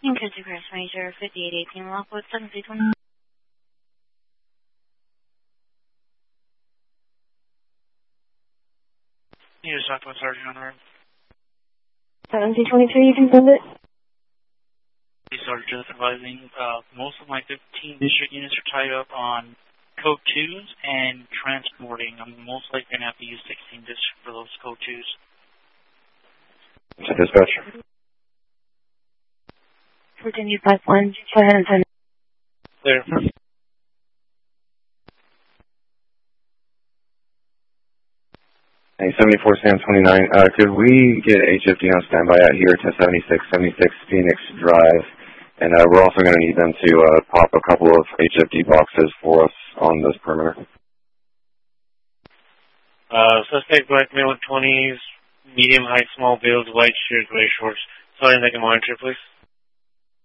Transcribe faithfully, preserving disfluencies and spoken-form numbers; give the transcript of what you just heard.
Inclusive Crash Major fifty-eight eighteen Lockwood seven three twenty. You just talked about Sergeant on the road. seventeen twenty-two, you can send it. Sergeant advising, uh, most of my fifteen district units are tied up on code twos and transporting. I'm most likely going to have to use sixteen district for those code twos. Dispatch. Virginia five one, go ahead and send it. Clear. Hey, seventy-four Sam twenty-nine, uh, could we get H F D on standby out here to seventy-six seventy-six Phoenix Drive? And uh, we're also going to need them to uh, pop a couple of H F D boxes for us on this perimeter. Uh, suspect black male twenties, medium height, small build, white shirt, gray shorts. Sorry, make a monitor, please.